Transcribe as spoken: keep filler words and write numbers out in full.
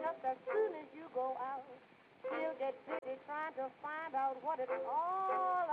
just as soon as you go out. She'll get busy trying to find out what it's all